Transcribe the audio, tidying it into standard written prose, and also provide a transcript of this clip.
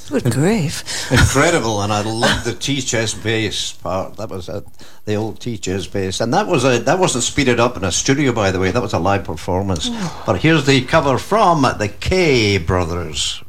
Good grief. Incredible, and I loved the T-chest bass part. That was the old T-chest bass, and that wasn't speeded up in a studio, by the way. That was a live performance. But here's the cover from the K Brothers.